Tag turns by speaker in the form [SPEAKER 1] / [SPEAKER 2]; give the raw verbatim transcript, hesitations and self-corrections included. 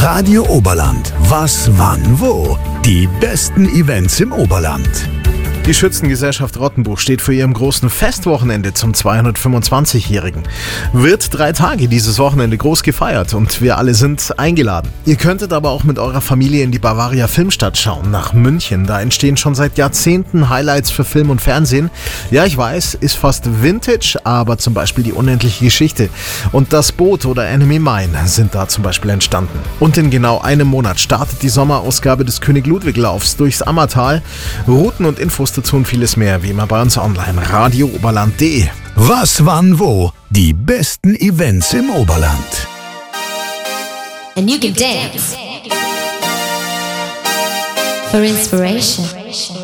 [SPEAKER 1] Radio Oberland. Was, wann, wo? Die besten Events im Oberland.
[SPEAKER 2] Die Schützengesellschaft Rottenbuch steht vor ihrem großen Festwochenende zum zweihundertfünfundzwanzigjährigen. Wird drei Tage dieses Wochenende groß gefeiert und wir alle sind eingeladen. Ihr könntet aber auch mit eurer Familie in die Bavaria Filmstadt schauen, nach München. Da entstehen schon seit Jahrzehnten Highlights für Film und Fernsehen. Ja, ich weiß, ist fast Vintage, aber zum Beispiel die unendliche Geschichte und Das Boot oder Enemy Mine sind da zum Beispiel entstanden. Und in genau einem Monat startet die Sommerausgabe des König Ludwig Laufs durchs Ammertal. Routen und Infos dazu und vieles mehr, wie immer bei uns online. radio oberland punkt de.
[SPEAKER 1] Was, wann, wo? Die besten Events im Oberland.
[SPEAKER 3] And you can dance for inspiration.